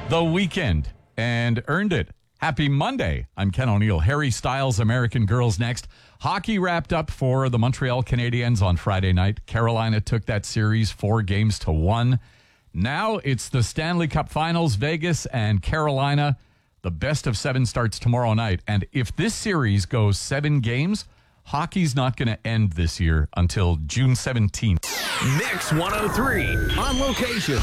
The Weeknd and earned it. Happy Monday. I'm Ken O'Neill. Harry Styles' American Girls next. Hockey wrapped up for the Montreal Canadiens on Friday night. Carolina took that series 4-1. Now it's the Stanley Cup Finals, Vegas and Carolina. The best of 7 starts tomorrow night. And if this series goes 7 games, hockey's not going to end this year until June 17th. Mix 103 on location.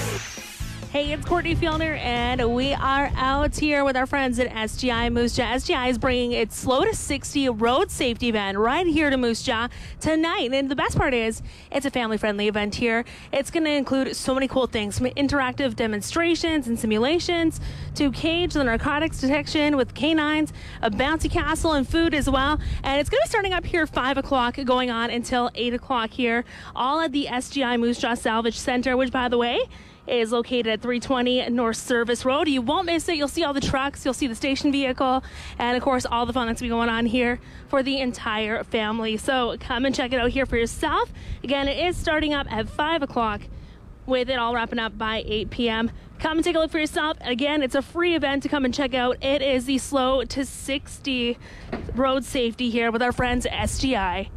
Hey, it's Courtney Fielner, and we are out here with our friends at SGI Moose Jaw. SGI is bringing its Slow to 60 road safety event right here to Moose Jaw tonight. And the best part is, it's a family-friendly event here. It's going to include so many cool things, from interactive demonstrations and simulations to cage and narcotics detection with canines, a bouncy castle, and food as well. And it's going to be starting up here 5 o'clock, going on until 8 o'clock here, all at the SGI Moose Jaw Salvage Center, which, by the way, is located at 320 North Service Road. You won't miss it. You'll see all the trucks. You'll see the station vehicle. And, of course, all the fun that's going on here for the entire family. So come and check it out here for yourself. Again, it is starting up at 5 o'clock with it all wrapping up by 8 p.m. Come and take a look for yourself. Again, it's a free event to come and check out. It is the Slow to 60 road safety here with our friends at SGI.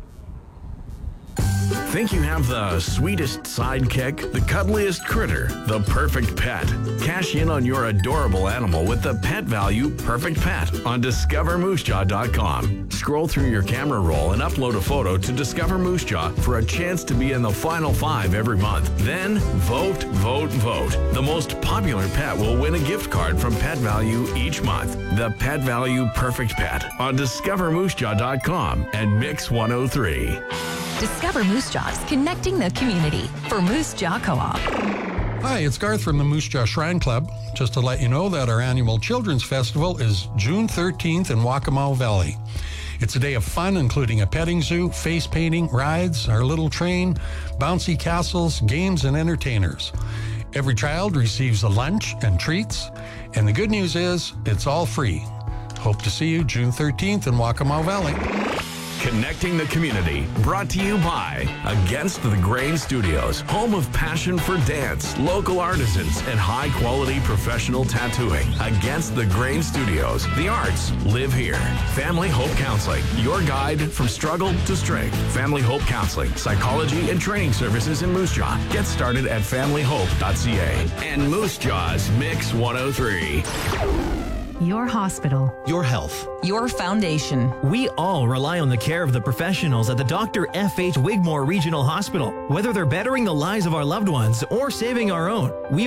Think you have the sweetest sidekick, the cuddliest critter, the perfect pet? Cash in on your adorable animal with the Pet Value Perfect Pet on DiscoverMooseJaw.com. Scroll through your camera roll and upload a photo to Discover Moose Jaw for a chance to be in the final 5 every month. Then vote, vote, vote. The most popular pet will win a gift card from Pet Value each month. The Pet Value Perfect Pet on DiscoverMooseJaw.com and Mix 103. Discover Moose Jaw's connecting the community for Moose Jaw Co-op. Hi, it's Garth from the Moose Jaw Shrine Club. Just to let you know that our annual Children's Festival is June 13th in Waccamaw Valley. It's a day of fun, including a petting zoo, face painting, rides, our little train, bouncy castles, games, and entertainers. Every child receives a lunch and treats, and the good news is it's all free. Hope to see you June 13th in Waccamaw Valley. Connecting the community, brought to you by Against the Grain Studios, home of passion for dance, local artisans, and high-quality professional tattooing. Against the Grain Studios, the arts live here. Family Hope Counseling, your guide from struggle to strength. Family Hope Counseling, psychology, and training services in Moose Jaw. Get started at familyhope.ca. And Moose Jaw's Mix 103. Your hospital. Your health. Your foundation. We all rely on the care of the professionals at the Dr. F.H. Wigmore Regional Hospital. Whether they're bettering the lives of our loved ones or saving our own, we